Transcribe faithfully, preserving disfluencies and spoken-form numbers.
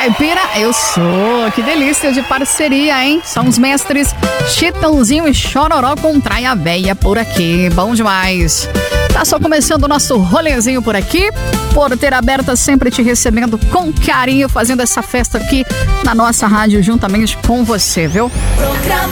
Caipira, eu sou. Que delícia de parceria, hein? São os mestres Chitãozinho e Chororó com Traia Véia por aqui. Bom demais. Tá só começando o nosso rolezinho por aqui. Porteira aberta, sempre te recebendo com carinho, fazendo essa festa aqui na nossa rádio juntamente com você, viu? Programa